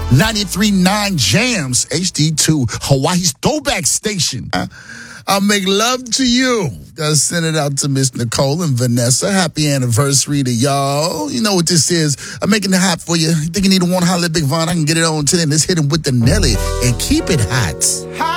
93.9 Jams, HD2, Hawaii's throwback station. I'll make love to you. Gotta send it out to Miss Nicole and Vanessa. Happy anniversary to y'all. You know what this is. I'm making it hot for you. You think you need a one holler Big Von? I can get it on today. Let's hit him with the Nelly and keep it hot.